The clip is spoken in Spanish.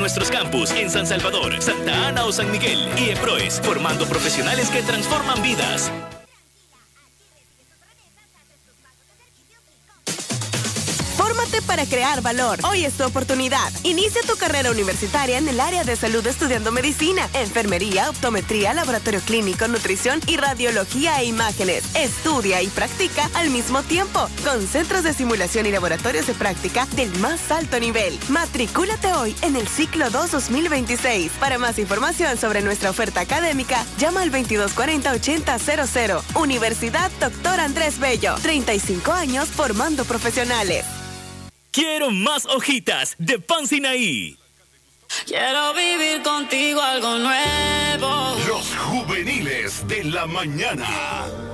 nuestros campus en San Salvador, Santa Ana o San Miguel. Y EPROES, formando profesionales que transforman vidas. Fórmate para crear valor. Hoy es tu oportunidad. Inicia tu carrera universitaria en el área de salud estudiando medicina, enfermería, optometría, laboratorio clínico, nutrición y radiología e imágenes. Estudia y practica al mismo tiempo, con centros de simulación y laboratorios de práctica del más alto nivel. Matricúlate hoy en el ciclo 2 2026. Para más información sobre nuestra oferta académica, llama al 2240-8000. Universidad Dr. Andrés Bello. 35 años formando profesionales. Quiero más hojitas de Pan Sinaí. Quiero vivir contigo algo nuevo. Los juveniles de la mañana.